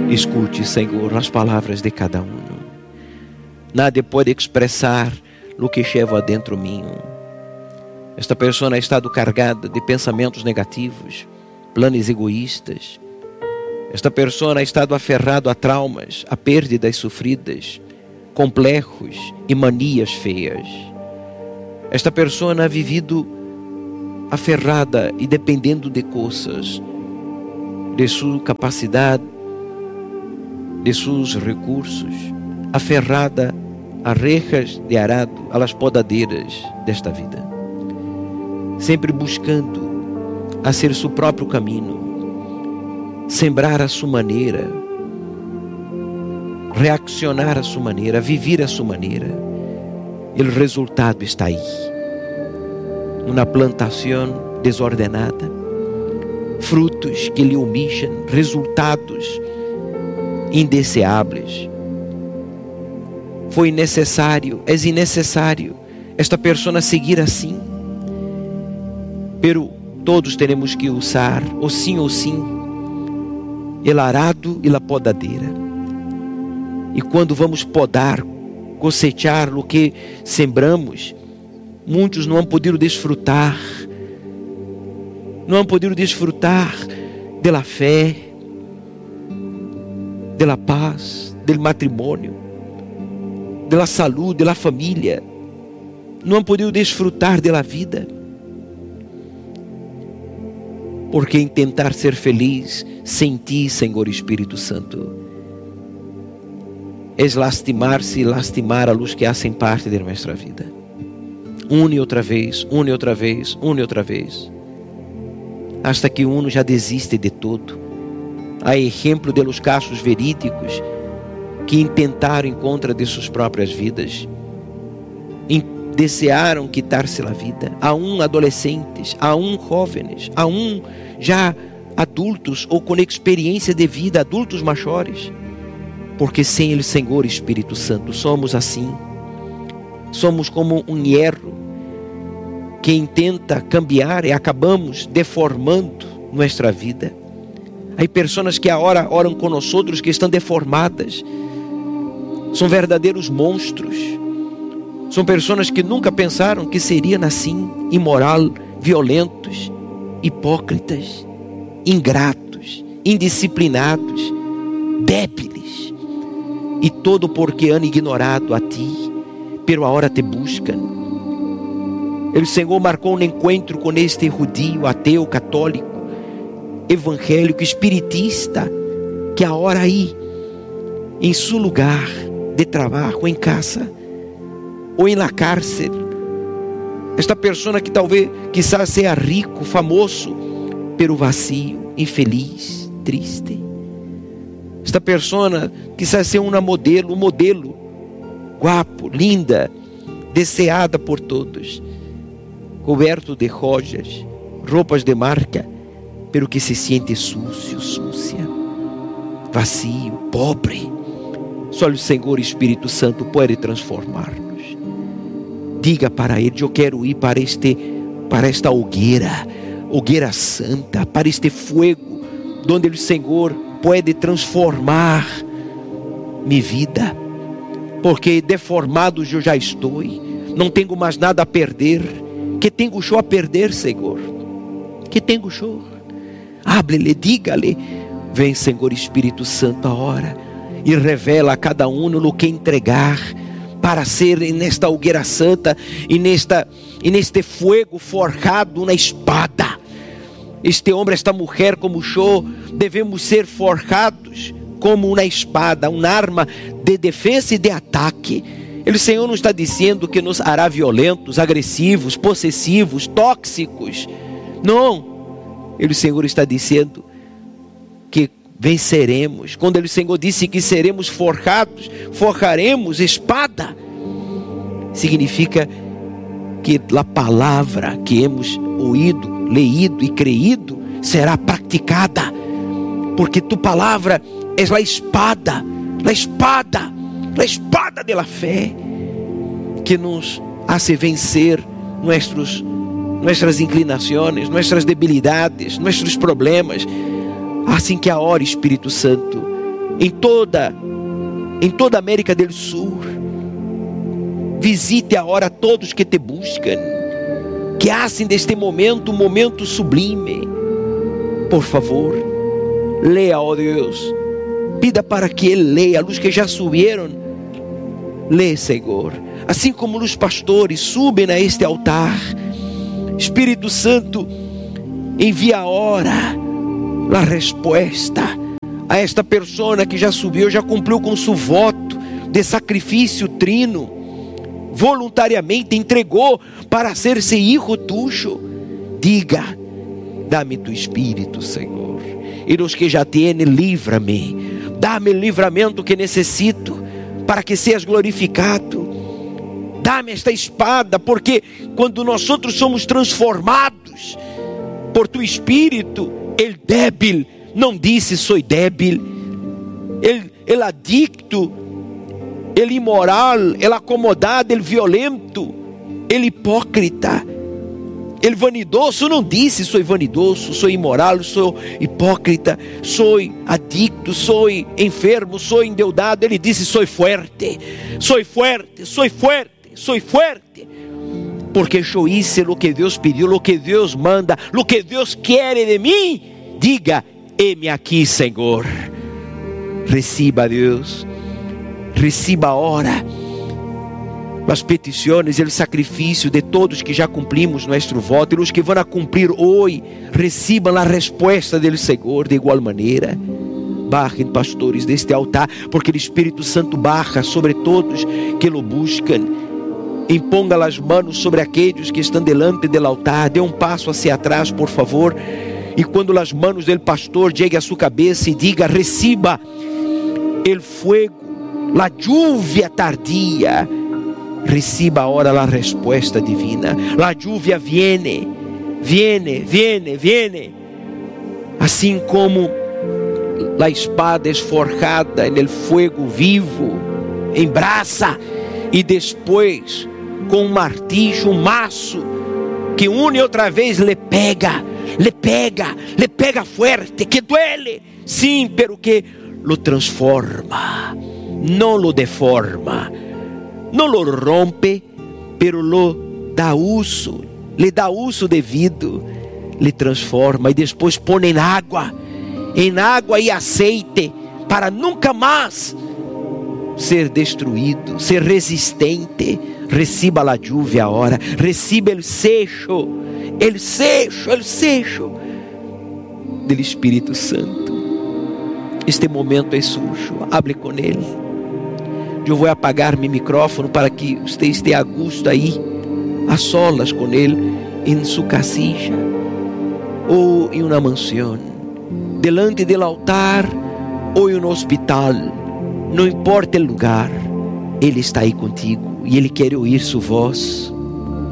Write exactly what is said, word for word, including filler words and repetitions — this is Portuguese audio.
Escute, Senhor, as palavras de cada um. Nada pode expressar o que lleva dentro mim. Esta pessoa ha estado carregada de pensamentos negativos, planos egoístas. Esta pessoa ha estado aferrado a traumas, a perdas sofridas, complexos e manias feias. Esta pessoa ha vivido aferrada e dependendo de coisas, de sua capacidade, de seus recursos, aferrada a rejas de arado, a las podadeiras desta vida, sempre buscando a ser seu próprio caminho, sembrar a sua maneira, reaccionar a sua maneira, viver a sua maneira. E o resultado está aí, uma plantação desordenada, frutos que lhe humilham, resultados indeseáveis. Foi necessário, é innecessário esta pessoa seguir assim, pero todos teremos que usar o sim ou sim, el arado e a podadeira. E quando vamos podar, cosechar o que sembramos, muitos não han podido desfrutar, não han podido desfrutar da fé, da paz, do matrimônio, da saúde, da família, não han podido desfrutar da vida, porque em tentar ser feliz sem ti, Senhor Espírito Santo, é lastimar-se e lastimar a luz que hacen parte de nossa vida. Uma e outra vez, uma e outra vez, uma e outra vez, hasta que uno já desiste de tudo. Há exemplo de los casos verídicos que intentaram em contra de suas próprias vidas, desearam quitar-se a vida. Há um adolescentes, há um jovens, há um já adultos ou com experiência de vida, adultos maiores. Porque sem o Senhor Espírito Santo somos assim. Somos como um hierro que intenta cambiar e acabamos deformando nossa vida. Há pessoas que agora oram com nós outros que estão deformadas. São verdadeiros monstros. São pessoas que nunca pensaram que seriam assim, imoral, violentos, hipócritas, ingratos, indisciplinados, débeis. E todo porque han ignorado a ti, pero agora te buscam. O Senhor marcou um encontro com este judío, ateu, católico, evangélico, espiritista, que agora aí, em seu lugar de trabalho, em casa, ou em la cárcel, esta pessoa que talvez, quizás seja rico, famoso, pero vazio, infeliz, triste. Esta pessoa quizás seja uma modelo, um modelo, guapo, linda, deseada por todos, coberto de joias, roupas de marca, pero que se sente sucio, sucia, vazio, pobre. Só o Senhor Espírito Santo pode transformar-nos. Diga para Ele: eu quero ir para este, para esta hogueira, hogueira santa, para este fogo, onde o Senhor pode transformar minha vida, porque deformado eu já estou, não tenho mais nada a perder. Que tenho eu a perder, Senhor? Que tenho eu? Hable-lhe, diga-lhe: vem, Senhor Espírito Santo, a hora, e revela a cada um o que entregar, para ser nesta hogueira santa, e, nesta, e neste fogo forjado na espada. Este homem, esta mulher como eu, devemos ser forjados como uma espada, uma arma de defesa e de ataque. O Senhor não está dizendo que nos hará violentos, agressivos, possessivos, tóxicos. Não. O Senhor está dizendo que venceremos. Quando o Senhor disse que seremos forjados, forjaremos espada, significa que a palavra que hemos ouído, leído e creído será praticada, porque tu palavra é a espada, a espada, a espada da fé, que nos hace vencer nossos, nossas inclinações, nossas debilidades, nossos problemas. Assim que a hora, Espírito Santo, em toda, em toda a América do Sul. Visite agora todos que te buscam, que hacen deste momento um momento sublime. Por favor, leia, ó Deus, pida para que Ele leia, os que já subiram, lê, Senhor, assim como os pastores subem a este altar. Espírito Santo, envia agora a resposta a esta pessoa que já subiu, já cumpriu com seu voto de sacrifício trino, voluntariamente entregou para ser-se hijo tuyo. Diga: dá-me tu Espírito, Senhor, e os que já têm, livra-me, dá-me o livramento que necessito para que seas glorificado. Dá-me esta espada, porque quando nós outros somos transformados por tu Espírito, el débil não disse sou débil, el, el adicto, el imoral, el acomodado, el violento, el hipócrita, el vanidoso não disse sou vanidoso, sou imoral, sou hipócrita, sou adicto, sou enfermo, sou endeudado. Ele disse sou forte, sou forte, sou forte, sou forte, porque eu hice lo que Deus pediu, lo que Deus manda, lo que Deus quer de mim. Diga: heme aqui, Senhor. Reciba, Deus, reciba agora as petições e o sacrifício de todos que já cumprimos nosso voto, e os que vão a cumprir hoje, recebam a resposta do Senhor de igual maneira. Bajem, pastores, deste altar, porque o Espírito Santo baja sobre todos que o buscam. Imponga as mãos sobre aqueles que estão delante do altar. Dê um passo hacia atrás, por favor. E quando as mãos do pastor cheguem à sua cabeça e diga: reciba o fogo, a lluvia tardia, reciba agora a resposta divina. A lluvia viene, viene, viene, viene. Assim como a espada é forjada no fogo vivo, em brasa, e depois com um martillo, um maço, que uma e outra vez lhe pega, lhe pega, lhe pega forte, que duele, sim, pero que lo transforma, não lo deforma, não lo rompe, pero lo dá uso, lhe dá uso devido, lhe transforma, e depois põe em água, em água e aceite, para nunca mais ser destruído, ser resistente. Reciba a lluvia agora, reciba o secho, o secho, o secho do Espírito Santo. Este momento é sujo, hable com Ele. Eu vou apagar meu microfone para que você esteja a gosto aí, a solas com Ele, em sua casilla ou em uma mansão, delante do altar ou em um hospital. Não importa o lugar, Ele está aí contigo e Ele quer ouvir sua voz.